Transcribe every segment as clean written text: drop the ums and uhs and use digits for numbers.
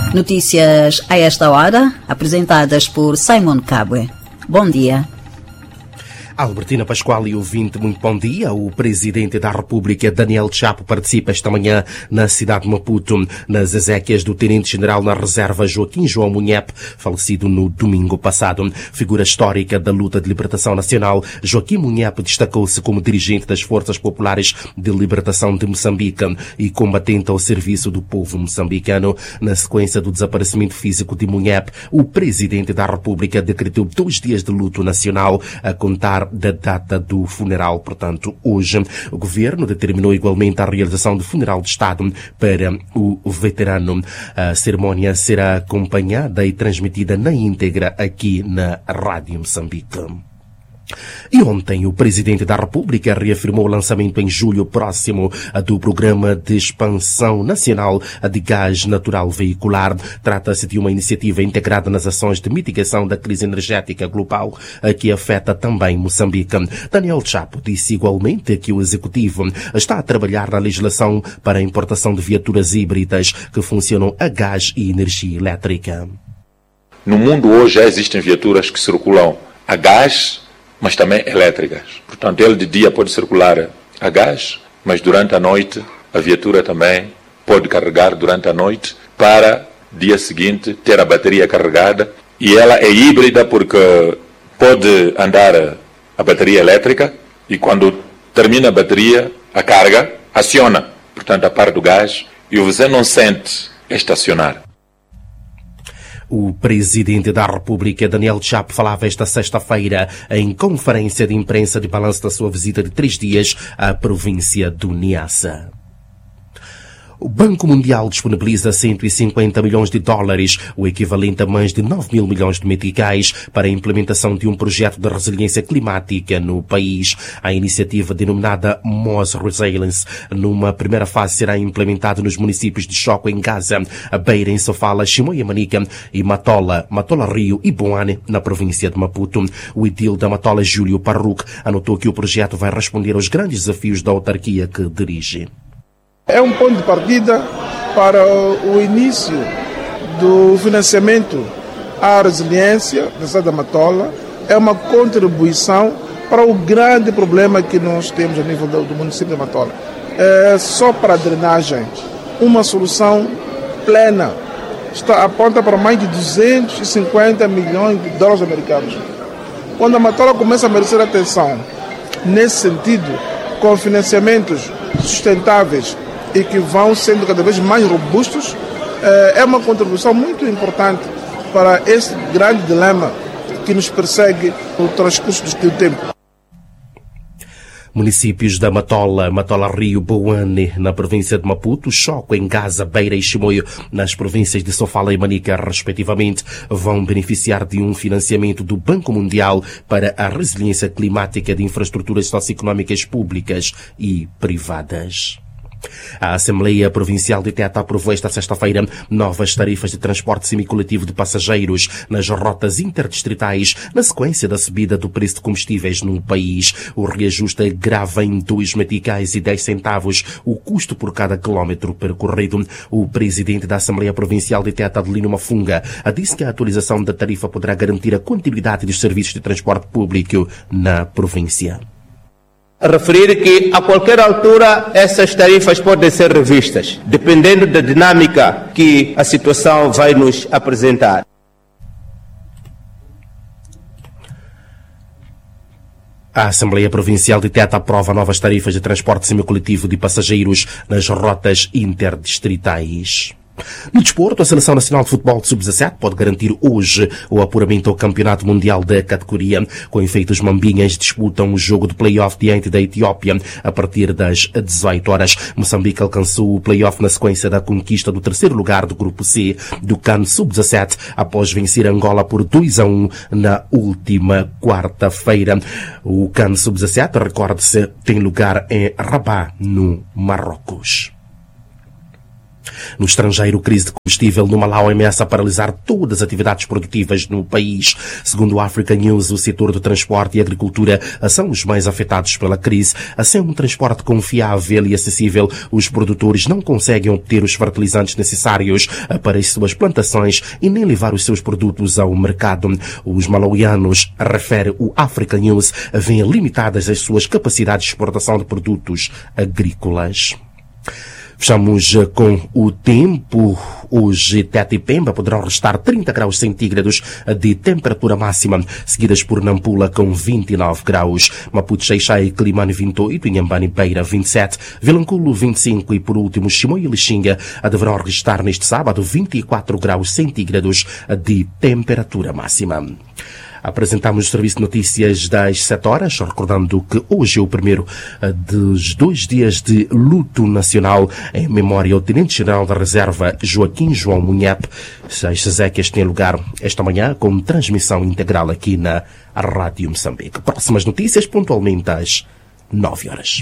Notícias a esta hora, apresentadas por Simon Cabwe. Bom dia. Albertina Pascoal e ouvinte, muito bom dia. O Presidente da República, Daniel Chapo, participa esta manhã na cidade de Maputo, nas exéquias do Tenente-General na Reserva Joaquim João Munhep, falecido no domingo passado. Figura histórica da luta de libertação nacional, Joaquim Munhep destacou-se como dirigente das Forças Populares de Libertação de Moçambique e combatente ao serviço do povo moçambicano. Na sequência do desaparecimento físico de Munhep, o Presidente da República decretou 2 dias de luto nacional a contar da data do funeral. Portanto, hoje o Governo determinou igualmente a realização do funeral de Estado para o veterano. A cerimónia será acompanhada e transmitida na íntegra aqui na Rádio Moçambique. E ontem o Presidente da República reafirmou o lançamento em julho próximo do Programa de Expansão Nacional de Gás Natural Veicular. Trata-se de uma iniciativa integrada nas ações de mitigação da crise energética global que afeta também Moçambique. Daniel Chapo disse igualmente que o Executivo está a trabalhar na legislação para a importação de viaturas híbridas que funcionam a gás e energia elétrica. No mundo hoje já existem viaturas que circulam a gás, mas também elétricas. Portanto, ele de dia pode circular a gás, mas durante a noite a viatura também pode carregar durante a noite para dia seguinte ter a bateria carregada. E ela é híbrida porque pode andar a bateria elétrica e quando termina a bateria, a carga aciona, portanto, a parte do gás e você não sente estacionar. O Presidente da República, Daniel Chapo, falava esta sexta-feira em conferência de imprensa de balanço da sua visita de 3 dias à província do Niassa. O Banco Mundial disponibiliza 150 milhões de dólares, o equivalente a mais de 9 mil milhões de meticais, para a implementação de um projeto de resiliência climática no país. A iniciativa, denominada Moz Resilience, numa primeira fase será implementada nos municípios de Choco, em Gaza, Beira, em Sofala, Chimoio, Manica e Matola Rio e Boane, na província de Maputo. O edil da Matola, Júlio Parruc, anotou que o projeto vai responder aos grandes desafios da autarquia que dirige. É um ponto de partida para o início do financiamento à resiliência da cidade da Matola. É uma contribuição para o grande problema que nós temos a nível do município da Matola. Só para a drenagem, uma solução plena aponta para mais de 250 milhões de dólares americanos. Quando a Matola começa a merecer atenção nesse sentido, com financiamentos sustentáveis e que vão sendo cada vez mais robustos, é uma contribuição muito importante para esse grande dilema que nos persegue no transcurso do tempo. Municípios da Matola Rio, Boane, na província de Maputo, Choco, em Gaza, Beira e Chimoio, nas províncias de Sofala e Manica, respectivamente, vão beneficiar de um financiamento do Banco Mundial para a resiliência climática de infraestruturas socioeconómicas públicas e privadas. A Assembleia Provincial de Teta aprovou esta sexta-feira novas tarifas de transporte semicoletivo de passageiros nas rotas interdistritais, na sequência da subida do preço de combustíveis no país. O reajuste agrava em 2 meticais e 10 centavos o custo por cada quilómetro percorrido. O presidente da Assembleia Provincial de Teta, Adelino Mafunga, disse que a atualização da tarifa poderá garantir a continuidade dos serviços de transporte público na província. Referir que a qualquer altura essas tarifas podem ser revistas, dependendo da dinâmica que a situação vai nos apresentar. A Assembleia Provincial de Teta aprova novas tarifas de transporte semicoletivo de passageiros nas rotas interdistritais. No desporto, a Seleção Nacional de Futebol de Sub-17 pode garantir hoje o apuramento ao Campeonato Mundial da categoria. Com efeito, os Mambinhas disputam o jogo de play-off diante da Etiópia a partir das 18 horas. Moçambique alcançou o play-off na sequência da conquista do 3º lugar do Grupo C do CAN Sub-17 após vencer Angola por 2-1 na última quarta-feira. O CAN Sub-17, recorde-se, tem lugar em Rabat, no Marrocos. No estrangeiro, crise de combustível combustível no Malau ameaça paralisar todas as atividades produtivas no país. Segundo o Africa News, o setor do transporte e agricultura são os mais afetados pela crise. Sem um transporte confiável e acessível, os produtores não conseguem obter os fertilizantes necessários para as suas plantações e nem levar os seus produtos ao mercado. Os malauianos, refere o Africa News, veem limitadas as suas capacidades de exportação de produtos agrícolas. Fechamos com o tempo. Hoje, Tete e Pemba poderão restar 30 graus centígrados de temperatura máxima, seguidas por Nampula com 29 graus, Maputo, Xai-Xai e Climane 28, Inhambane e Beira 27, Vilanculo 25 e, por último, Chimoio e Lixinga deverão registrar neste sábado 24 graus centígrados de temperatura máxima. Apresentamos o Serviço de Notícias das 7 horas, recordando que hoje é o primeiro dos 2 dias de luto nacional em memória ao Tenente-General da Reserva Joaquim João Munhep. As exéquias têm lugar esta manhã com transmissão integral aqui na Rádio Moçambique. Próximas notícias pontualmente às 9 horas.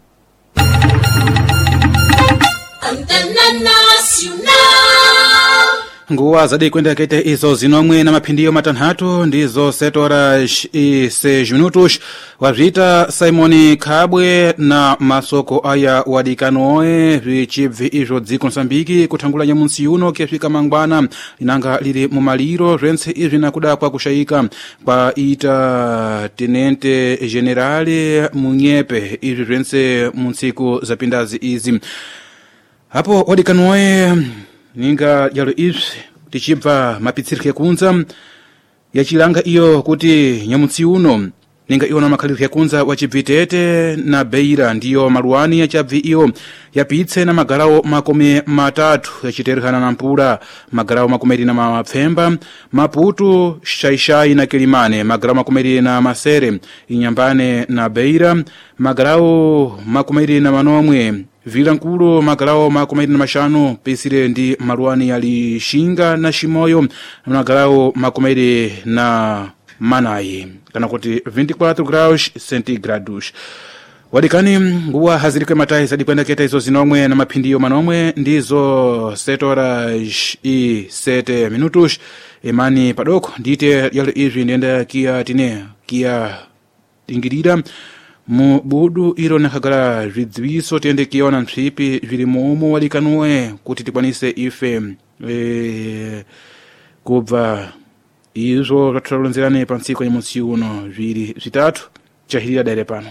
Antena Nacional. Nguwa zadi kwenda kete izo zinomwe na mapindio matanhatu ndizo 7 horas e 6 minutos. Wavita Simon Kabwe na masoko aya wadikanoe vichibvi izo dziko Msambiki kutangula nyamunsi uno kefika mangwana inanga lili mumaliro rense izi nakuda kwa kushayika kwa ita Tenente Generale Munyepe izi rense munsiku za pindazi izi. Hapo wadikanoe ninga yalo izi tichibva mapitsirike kunza yachilanga iyo kuti nyamutsi uno ninga iona makhalirike kunza wachibvitete na Beira ndiyo maluani yachabvi iyo yapitse na magalawo makome matatu yachiterikana na Mpula, magalawo makomeri na Mapfemba, Maputo, Xai-Xai na Kilimane, magalawo makomeri na Masere, Inhambane na Beira, magalawo makomeri na Manomwe, Vilankulo, magalawo makomeri na Mashanu, Pesire ndi maluani ya Lixinga na Chimoio, magalawo makomeri na Manai, kana kuti 24 graus centígrados. Wadikani nguwa hazirike matai sadi kwenda keta izo zinomwe na mapindio manomwe ndizo 7 horas e 7 minutos. Emani padoko ndite yale izi ndienda kia tingirira mu budu ilo nakagala vidziwiso tiende kiona msipi vili muumu wadikanuwe kuti tikwanise ife kubva izo ratalonzerane pansiko nyamunsi uno vili vitatu chahirira daire pano.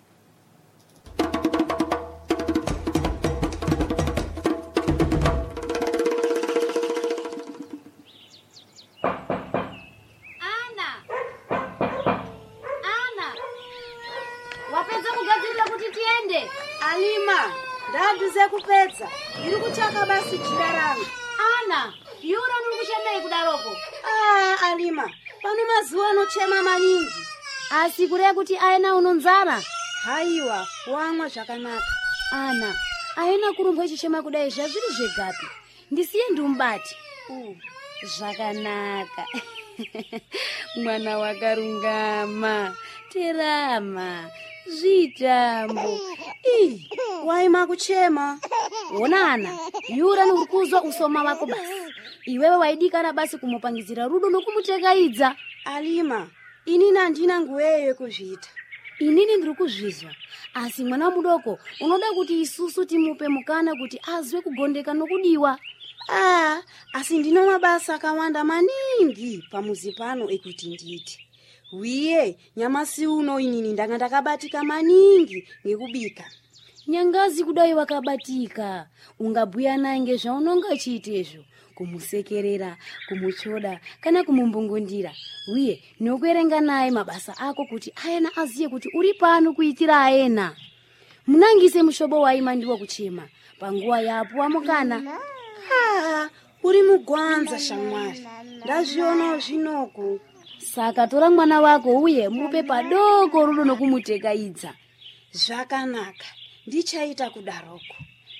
Wapenza kugadzirira kuti tiende? Alima, ndaduze kupedza. Iri kuchaka basi jira rangu. Ana, yura nuri kuchemei kudaroko. Alima, pano mazuwa anochema maningi. Asi kure kuti aina unonzara? Haiwa, wamwa zvakanaka. Ana, aina kurumbwa chichema kudai zvazviri zvegapi? Ndisiye ndumbati. Zvakanaka. Mwana wakarungama. Terama. Zvitambo. Waima kuchema. Onana, yura nurikuzwa usoma wako basi. Iwewe waidikana basi kumupangizira rudo nokumutegaidza. Alima, inini andina nguweyo kuzvita. Inini ndiri kuzvizwa. Asi mwana mudoko, unoda kuti isusu timupe mukana kuti azwe kugondeka nokudiwa. Asi ndino mabasa akawanda maningi pamuzi pano ekuti nditi. Wiye, nyamasi uno inini ndanga ndakabatika maningi ngekubika. Nyangazi kudai wakabatika. Ungabuya naye ngezvaunonga chiitezvo. Kumusekerera, kumuchoda, kana kumumbungundira. Wiye, nokuerenga naye mabasa ako kuti ayena aziye kuti uri pano kuitira ayena. Munangise mushobo waima ndiwo kuchema. Panguwa yapo wamukana. Uri mugwanza shamwari. Ndazviona zvinoku. Saka tora mwana wako uye mupe padoko rudo nokumutegaidza. Zvakanaka. Ndichaita kudaroko.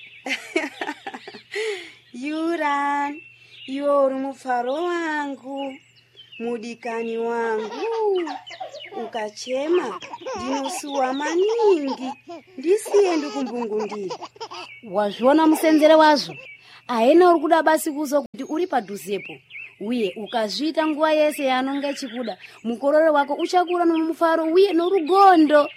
Yuran, iwe uri mufaro wangu, mudikani wangu. Ukachema, ndinosuwa maningi, ndisiye ndikumbungundira. Wazviona musenzere wazvo? aena uri kuda basi kuzo kuti uri padhuzepo uye ukazvita nguva yese yanonga chikuda mukororo wako uchakura nomufaro uye norugondo.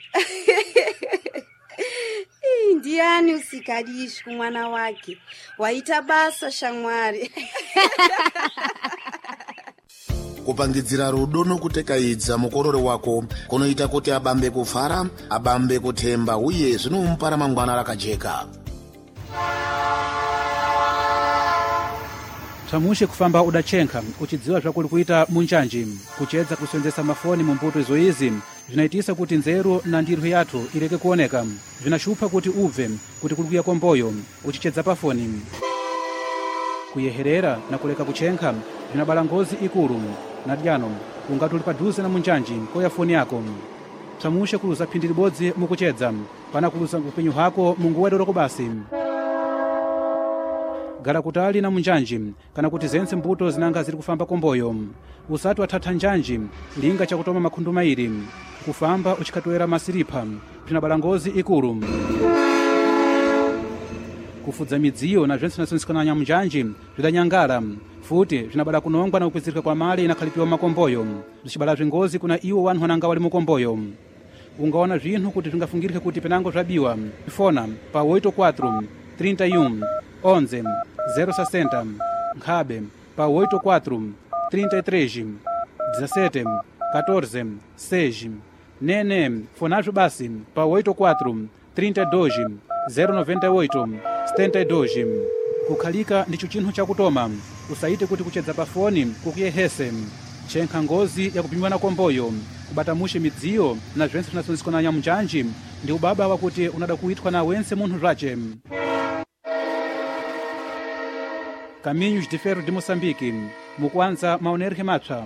Ndiani usikadishwi mwana wake waita basa shamwari. Kupangidzira rudo nokutekaidza mukororo wako kunoita kuti abambe kufara, abambe kuthemba uye zvinomupa ramangwana rakajeka. Samushe kufamba udachenka uchidziwa zvakuli kuita munjanji kuchedza kusenzesa mafoni mumbuto izo izi zvinaitisa kuti nzeru na ndirhu yathu ireke kuoneka, zvinashupa kuti ubve kuti kulikuya komboyo uchichedza pafoni. Kuyeherera na kuleka kuchenka zvinabala ngozi ikulu na dyano ungati uli padhuze na munjanji koya foni yako. Samushe kuluza phindi libodzi mukuchedza pana kuluza upenyu hako mungu wedoroko basi. Gara kutali na munjanji kana kuti zense mbuto zinanga ziri kufamba komboyo. Usati wathatha njanji linga chakutoma makhundu mairi kufamba uchikatoera masiripa zvinabala ngozi ikulu. Kufudza midziyo na zvense nasonsikana nya munjanji zvidanyangala futi zvinabala kunongwa na kukwizirika kwa mali inakhalipiwa makomboyo zvichibala zvingozi kuna iwo wanhu wananga wali mukomboyo. Ungaona zvinhu kuti zvingafungirike kuti penango zvabiwa fona pa 84 31 11 060 Nkhabe pa 84 33 17 14 6 Nene fonazvo basi pa 84 32 098 72. Kukhalika ndicho chinthu chakutoma usaite kuti kuchedza pa foni kukuyehese chenkha ngozi ya kupimiwa na komboyo kubatamushe midziyo na zvense zvinasonzekana nya munjanji ndi ubaba wakuti unada kuitwa na wense munthu zvace. Caminhos de Ferro de Moçambique mukwanza maonerhe matsva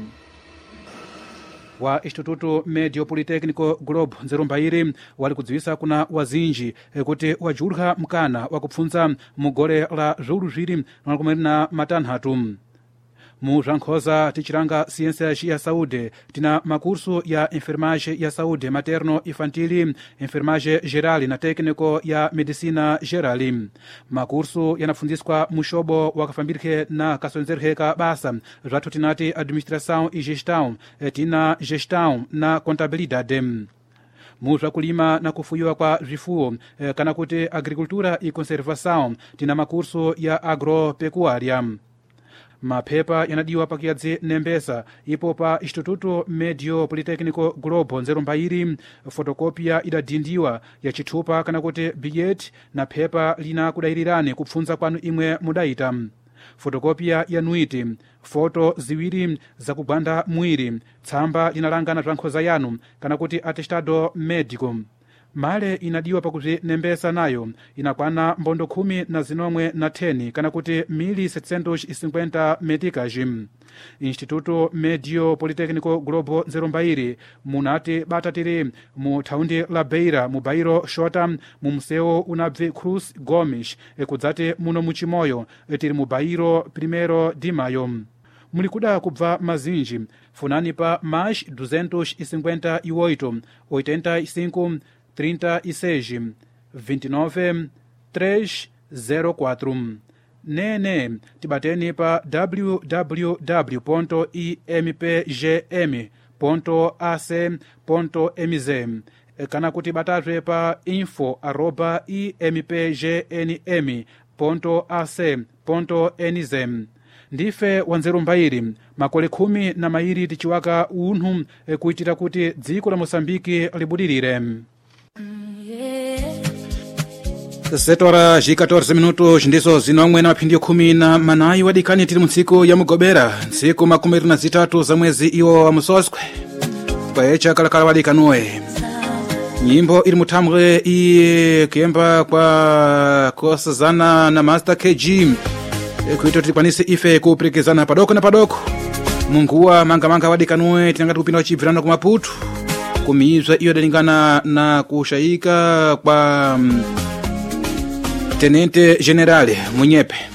wa Instituto Medio Politécnico Globo Nzerumbairi wali kudziwisa kuna wazinji kuti wajulha mkana wakupfunza mugore la zulu zviri na matanhatu. Mu Zvankhoza tichiranga ciência ya saúde tina makurso ya enfermagem ya saúde materno infantil, enfermagem geral na técnico ya medicina geral. Makurso yanafundiswa mushobo wakafambirike na kasonzerheka basa zvathu tinati administração e gestão, tina gestão na contabilidade. Mu zvakulima na kufuyiwa kwa zvifuwo kana kuti agricultura e conservação tina makurso ya agropecuária. Mapepa yanadiwa pakiyadzi nembesa ipo pa Instituto Medio Politécnico Globo Nzerumbairi fotokopia idadindiwa ya chithupa kana kuti billet na pepa lina kudairirani kupfunza kwanu imwe mudaita. Fotokopia ya nuiti, foto ziwiri za kugwanda mwiri, tsamba linalangana zvankhoza yanu kana kuti atestado médico. Male inadiwa pakuti nembesa nayo inakwana mbondo 10 kana kuti 1750 meticas. Instituto Medio Politécnico Globo Nzerumbairi munati batatiri mu thaundi la Beira mu bairo shota mu mseo unabve Cruz Gomes kudzati muno muchimoyo tiri mu bairo 1 de maio. Mulikuda kubva mazinji funani pa mais 258 85 36 29 304. Nene tibateni pa www.impgm.ac.mz kana kuti batazve pa info@impgnm.ac.nz. Ndife Wanzerumbairi makole 10 tichiwaka unthu kuitira kuti dziko la Moçambique libudirire. 7:14 ndizo zinomwe na maphindio 14 wadikani tiri muntsiku ya mugobera ntsiku 23 za mwezi iwo wa Musoswe kwaecha kalakala wadikanuwe. Nyimbo iri mutambwe kuyemba kwa kosazana na Master KG kuito tikwanise ife kuprekezana padoko na padoko. Munguwa manga wadikanuwe tinangati kupinda wachibvirana ku Maputo kumizwa iyo dalingana na kushayika kwa Tenente Generale Munyepe.